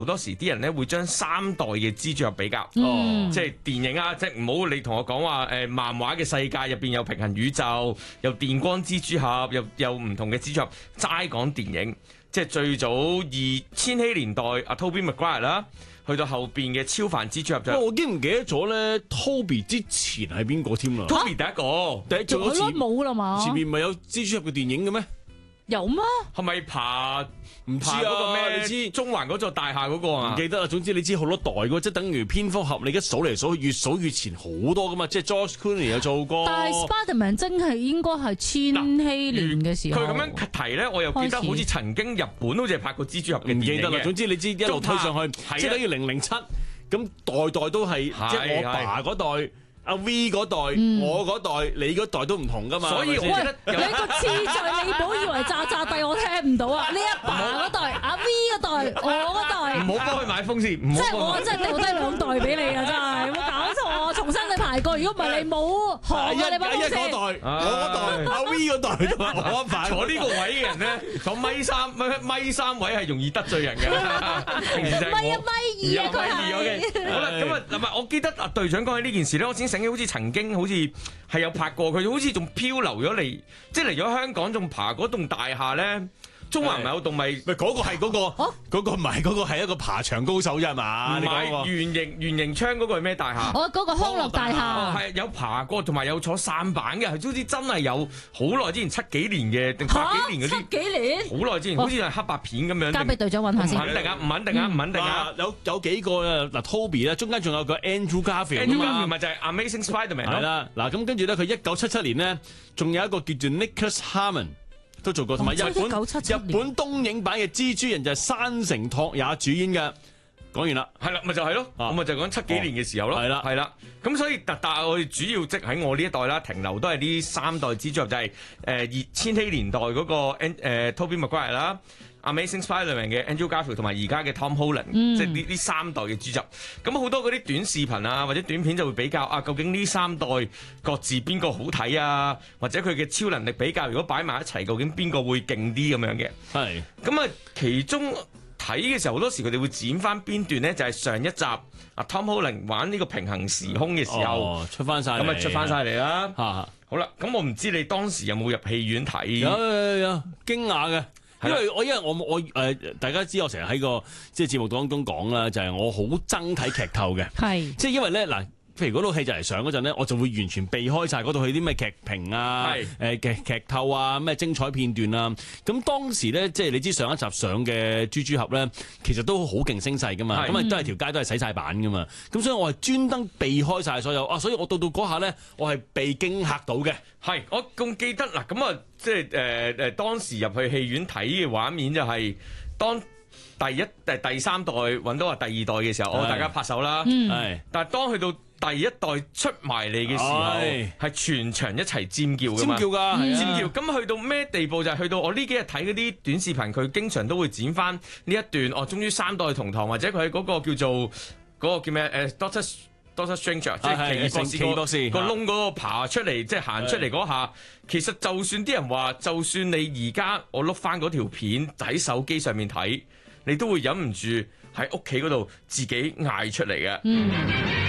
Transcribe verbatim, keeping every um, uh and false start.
好多時啲人咧會將三代嘅蜘蛛俠比較， 嗯、 即係電影啊，即係唔好你同我講話誒漫畫嘅世界入邊有平行宇宙，有電光蜘蛛俠，又有唔同嘅蜘蛛俠。齋講電影，即係最早二千禧年代阿 Tobey Maguire 啦，去到後邊嘅超凡蜘蛛俠就。 我記唔記得咗咧 Toby 之前係邊個添啦 Toby 第一個， 第一做咗前冇啦嘛？ 前面咪有蜘蛛俠嘅電影嘅咩？ 有咩？ 係咪爬唔知爬嗰個啊？ 咩？ 你知中環嗰座大廈嗰個啊？ 唔記得啦。總之你知好多代嘅，即係等於蝙蝠俠，你而家數嚟數去，越數越前好多噶嘛。即係 George Clooney 有做過。 但係 Spiderman 真係應該係千禧年嘅時候。 佢咁樣提咧，我又記得好似曾經日本好似係拍過蜘蛛俠嘅電影嘅。 唔記得啦。總之你知一路推上去，即係等於零零七咁，代代都係即係我爸嗰代。阿 V 嗰代，嗯、我嗰代，你嗰代都唔同噶嘛。 所以我覺得喂，你個次序你唔好以為渣渣地我聽唔到啊！你阿爸嗰代，阿 V 嗰代，我嗰代， 唔好幫佢買風先，唔好。 即係我真係掉低兩代俾你啊！真係有冇搞錯啊！重新你排過，如果唔係你冇學啊！你幫我先。 一嗰代，我嗰代，阿 V 嗰代同埋我阿爸。 坐呢個位嘅人咧，坐米三米米三位係容易得罪人嘅。 米一米二啊，佢係。 好啦，咁啊，嗱，我記得啊，隊長講起呢件事咧，我先醒起，好似曾經好似係有拍過，佢好似仲漂流咗嚟，即係嚟咗香港，仲爬嗰棟大廈咧。中環唔係有棟咪？ 咪嗰個係嗰個，嗰個唔係嗰個係一個爬牆高手啫係嘛？ 唔係圓形圓形窗嗰個係咩大廈？ 哦，嗰個康樂大廈係有爬過，同埋有坐舢板嘅，好似真係有好耐之前七幾年嘅定八幾年嗰啲。 七幾年？ 好耐之前，好似係黑白片咁樣。 交俾隊長揾下先。 唔肯定啊，唔肯定啊，唔肯定啊。 有有幾個啊？嗱 Toby 咧，中間仲有個 Andrew Garfield。 Andrew Garfield 咪就係 Amazing Spider-Man 咯。 係啦，嗱咁跟住咧，佢一九七七年咧，仲有一個叫做 Nicholas Harmon。都做過，同埋日本日本東映版嘅蜘蛛人就係山城拓也主演嘅。講完啦， 係啦，咪就係咯，我咪就講七幾年嘅時候咯， 係啦， 係啦。咁所以特但我哋主要即喺我呢一代啦，停留都係呢三代蜘蛛俠，就係誒二千禧年代嗰個誒 Tobey Maguire 啦。Amazing Spider-Man 嘅 Andrew Garfield 同埋而家嘅 Tom Holland，嗯、即係呢呢三代嘅蜘蛛俠。咁好多嗰啲短視頻啊或者短片就會比較啊，究竟呢三代各自邊個好睇啊，或者佢嘅超能力比較，如果擺埋一齊，究竟邊個會勁啲咁樣嘅？係。咁啊，其中睇嘅時候好多時佢哋會剪翻邊段咧，就係、是、上一集啊 Tom Holland 玩呢個平行時空嘅時候、哦、 出翻晒， 咁啊出翻晒嚟啦。 嚇！ 好啦，咁我唔知你當時有冇入戲院睇？ 有有有，驚訝嘅。因為我因為我我誒、呃、大家知我成日喺個即係節目當中講啦，就係、是、我好憎睇劇透嘅，係即係因為咧嗱，譬如嗰套戲就嚟上嗰陣咧，我就會完全避開晒嗰套戲啲咩劇評啊、誒劇劇透啊、咩精彩片段啊。咁當時咧，即係你知上一集上嘅蜘蛛俠咧，其實都好勁聲勢噶嘛，咁啊都係條街都係洗晒版噶嘛。咁所以我係專登避開晒所有啊，所以我到到嗰下咧，我係被驚嚇到嘅。 係，我仲記得嗱，咁啊，即係誒誒，當時入去戲院睇嘅畫面就係、是、當第一第第三代揾到話第二代嘅時候，我大家拍手啦。係、嗯，但係當去到第一代出埋嚟嘅時候，係全場一齊尖叫㗎嘛，尖叫㗎，嗯、尖叫。咁去到咩地步？就係、是、去到我呢幾日睇嗰啲短視頻，佢經常都會剪翻呢一段。哦，終於三代同堂，或者佢喺嗰個叫做嗰、那個叫咩誒 Doctor Doctor Strange，、啊、即係奇異博士個窿嗰個爬出嚟，即係行出嚟嗰下，其實就算啲人話，就算你而家我碌翻嗰條片喺手機上面睇，你都會忍唔住喺屋企嗰度自己嗌出嚟嘅。嗯